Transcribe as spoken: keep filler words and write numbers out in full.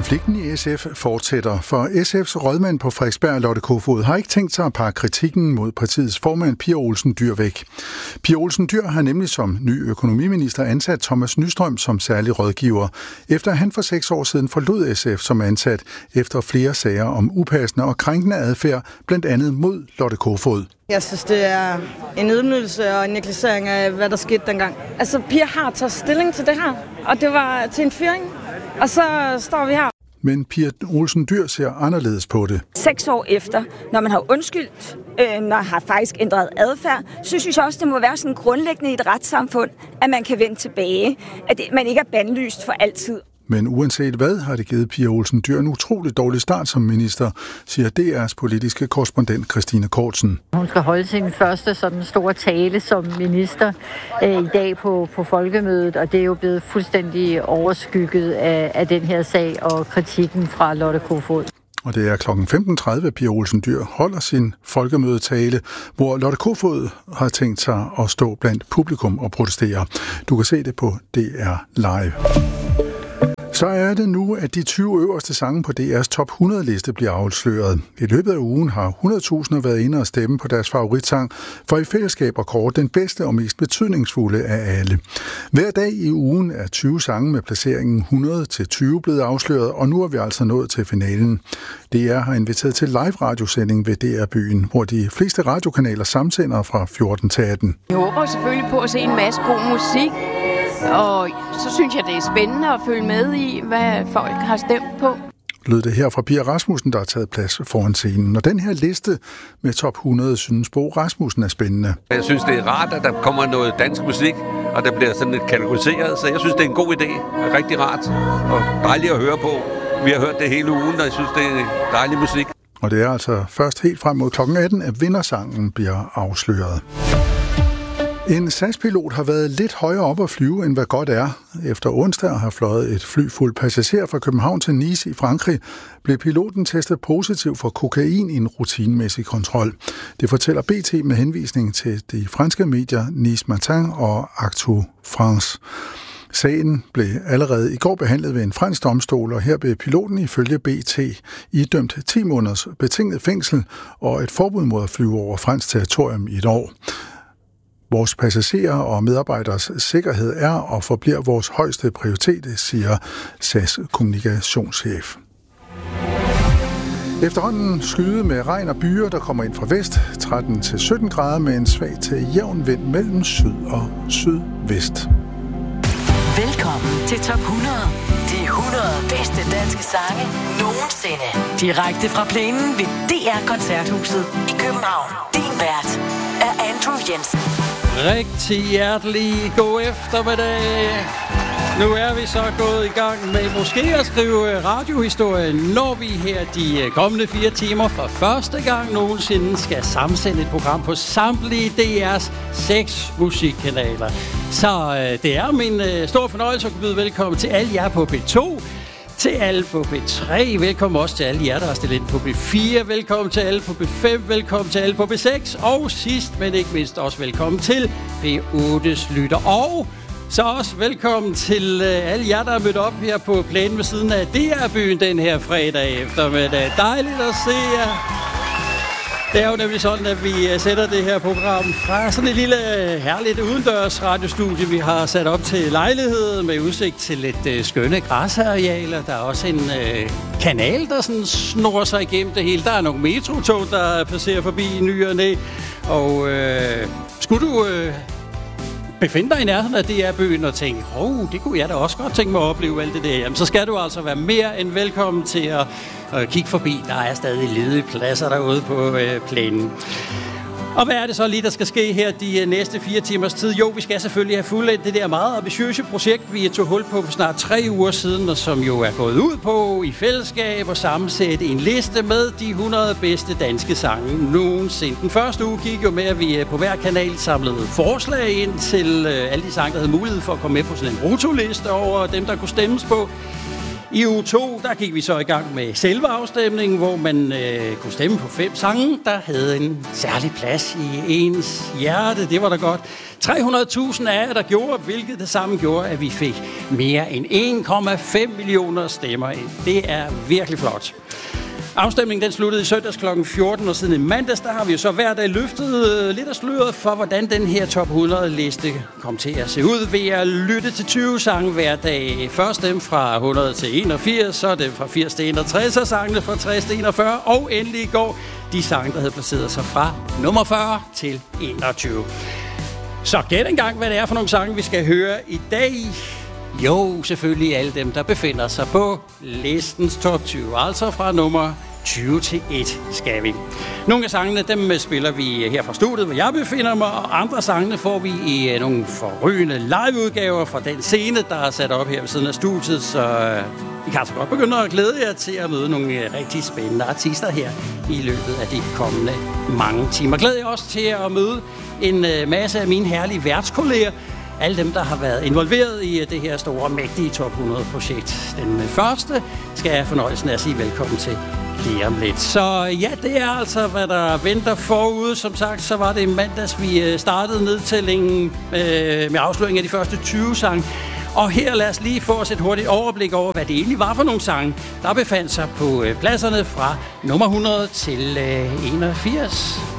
Konflikten i S F fortsætter, for S F's rådmand på Frederiksberg, Lotte Kofod, har ikke tænkt sig at pakke kritikken mod partiets formand Pia Olsen Dyhr væk. Pia Olsen Dyhr har nemlig som ny økonomiminister ansat Thomas Nystrøm som særlig rådgiver, efter han for seks år siden forlod S F som ansat efter flere sager om upassende og krænkende adfærd, blandt andet mod Lotte Kofod. Jeg synes, det er en ydmygelse og en negligering af, hvad der skete dengang. Altså, Pia har taget stilling til det her, og det var til en fyring, og så står vi her. Men Pia Olsen Dyhr ser anderledes på det. Seks år efter, når man har undskyldt, øh, når man har faktisk ændret adfærd, så synes jeg også, det må være sådan grundlæggende i et retssamfund, at man kan vende tilbage, at man ikke er bandlyst for altid. Men uanset hvad, har det givet Pia Olsen Dyhr en utrolig dårlig start som minister, siger D R's politiske korrespondent Christine Kortsen. Hun skal holde sin første sådan store tale som minister øh, i dag på, på folkemødet, og det er jo blevet fuldstændig overskygget af, af den her sag og kritikken fra Lotte Kofod. Og det er klokken femten tredive, Pia Olsen Dyhr holder sin folkemødetale, hvor Lotte Kofod har tænkt sig at stå blandt publikum og protestere. Du kan se det på D R Live. Så er det nu, at de tyve øverste sange på D R's top hundrede-liste bliver afsløret. I løbet af ugen har hundrede tusinder været inde og stemme på deres favoritsang, for i fællesskab at kåre den bedste og mest betydningsfulde af alle. Hver dag i ugen er tyve sange med placeringen hundrede til tyve blevet afsløret, og nu er vi altså nået til finalen. D R har inviteret til live-radiosending ved D R-byen, hvor de fleste radiokanaler samsender fra fjorten til atten. Jeg håber selvfølgelig på at se en masse god musik. Og så synes jeg, det er spændende at følge med i, hvad folk har stemt på. Lød det her fra Pia Rasmussen, der har taget plads foran scenen. Og den her liste med top hundrede synes Bo Rasmussen er spændende. Jeg synes, det er rart, at der kommer noget dansk musik, og der bliver sådan lidt kategoriseret. Så jeg synes, det er en god idé. Det er rigtig rart og dejligt at høre på. Vi har hørt det hele ugen, og jeg synes, det er dejlig musik. Og det er altså først helt frem mod klokken atten, at vindersangen bliver afsløret. En S A S-pilot har været lidt højere op at flyve, end hvad godt er. Efter onsdag har fløjet et fly fuld passager fra København til Nice i Frankrig, blev piloten testet positiv for kokain i en rutinemæssig kontrol. Det fortæller B T med henvisning til de franske medier Nice Matin og Actu France. Sagen blev allerede i går behandlet ved en fransk domstol, og her blev piloten ifølge B T idømt ti måneders betinget fængsel og et forbud mod at flyve over fransk territorium i et år. Vores passagerer og medarbejderes sikkerhed er og forbliver vores højeste prioritet, siger S A S kommunikationschef. Efterhånden skyde med regn og byer, der kommer ind fra vest, tretten til sytten grader med en svag til jævn vind mellem syd og sydvest. Velkommen til top hundrede. De hundrede bedste danske sange nogensinde. Direkte fra plænen ved D R-koncerthuset i København. Din vært er Andrew Jensen. Rigtig hjertelig god eftermiddag. Nu er vi så gået i gang med måske at skrive radiohistorie, når vi her de kommende fire timer for første gang nogensinde skal sammensende et program på samtlige D R's seks musikkanaler. Så øh, det er min øh, store fornøjelse at byde velkommen til alle jer på B to, til alle på B tre, velkommen også til alle jer, der har stillet ind på B fire, velkommen til alle på B fem, velkommen til alle på B seks, og sidst, men ikke mindst også velkommen til B otte's lytter. Og så også velkommen til øh, alle jer, der er mødt op her på plænen ved siden af D R-byen den her fredag eftermiddag. Dejligt at se jer. Det er jo nemlig sådan, at vi sætter det her program fra sådan et lille herligt udendørs radiostudie, vi har sat op til lejligheden med udsigt til lidt øh, skønne græsarealer. Der er også en øh, kanal, der sådan snor sig igennem det hele. Der er nogle metrotog, der passerer forbi i ny og næ. Og øh, skulle du øh, befinde dig i nærheden af D R-byen og tænke, hov, det kunne jeg da også godt tænke mig at opleve alt det der, jamen, så skal du altså være mere end velkommen til at øh, kigge forbi. Der er stadig ledige pladser derude på øh, plænen. Og hvad er det så lige, der skal ske her de næste fire timers tid? Jo, vi skal selvfølgelig have fuldendt det der meget ambitiøse projekt, vi tog hul på for snart tre uger siden, og som jo er gået ud på i fællesskab og sammensætte en liste med de hundrede bedste danske sange nogensinde. Den første uge gik jo med, at vi på hver kanal samlede forslag ind til alle de sange, der havde mulighed for at komme med på sådan en brutoliste over dem, der kunne stemmes på. I uge to, der gik vi så i gang med selve afstemningen, hvor man øh, kunne stemme på fem sange, der havde en særlig plads i ens hjerte. Det var da godt. tre hundrede tusind af jer, der gjorde, hvilket det samme gjorde, at vi fik mere end en komma fem millioner stemmer ind. Det er virkelig flot. Afstemningen den sluttede i søndags klokken fjorten, og siden i mandags, der har vi jo så hver dag løftet lidt af sløret for, hvordan den her top hundrede-liste kom til at se ud ved at lytte til tyve sange hver dag. Først dem fra hundrede til enogfirs, så dem fra firs til enogtres, og sangene fra tres til enogfyrre, og endelig i går de sange, der havde placeret sig fra nummer fyrre til enogtyve. Så gæt engang, hvad det er for nogle sange, vi skal høre i dag. Jo, selvfølgelig alle dem, der befinder sig på listens top tyve, altså fra nummer tyve til et skal vi. Nogle af sangene, dem spiller vi her fra studiet, hvor jeg befinder mig, og andre sangene får vi i nogle forrygende liveudgaver fra den scene, der er sat op her ved siden af studiet, så I kan altså godt begynde at glæde jer til at møde nogle rigtig spændende artister her i løbet af de kommende mange timer. Glæder jeg også til at møde en masse af mine herlige værtskolleger, alle dem, der har været involveret i det her store, mægtige top hundrede-projekt. Den første skal jeg fornøjelsen af at sige velkommen til lige om lidt. Så ja, det er altså, hvad der venter forude. Som sagt, så var det i mandags, vi startede nedtællingen øh, med afsløring af de første tyve sange. Og her lad os lige få os et hurtigt overblik over, hvad det egentlig var for nogle sange, der befandt sig på øh, pladserne fra nummer hundrede til øh, enogfirs.